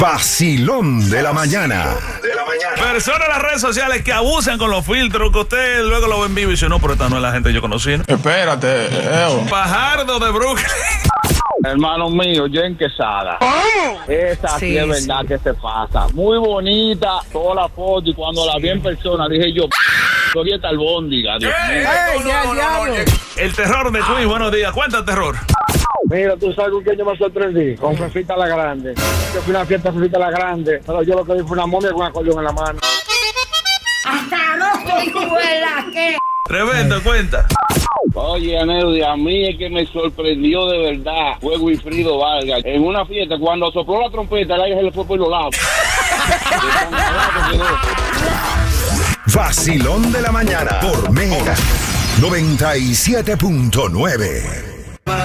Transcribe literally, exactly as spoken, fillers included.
Vacilón de la mañana. Personas en las redes sociales que abusan con los filtros, que usted luego lo ve en vivo y dice, no, pero esta no es la gente que yo conocí. Espérate, Eo. Pajardo de Brooklyn. Hermano mío, Jen Quesada. Esa sí, sí es verdad sí. que se pasa. Muy bonita, toda la foto, y cuando la vi en persona dije yo, soy esta albóndiga, Dios mío. No, no, no, no, no. El terror de Queen, buenos días. Cuenta el terror. Mira, tú sabes con quién yo me sorprendí. Con Fefita la Grande. Yo fui a una fiesta de Fefita la Grande, pero yo lo que vi fue una momia con un acordeón en la mano. Hasta no, hijuela, ¿qué? Tremendo, cuenta. Oye, Aneudi, a mí es que me sorprendió de verdad fue Wilfrido Vargas. En una fiesta, cuando sopló la trompeta, el aire se le fue por los lados. Vacilón de la mañana por Mega noventa y siete punto nueve.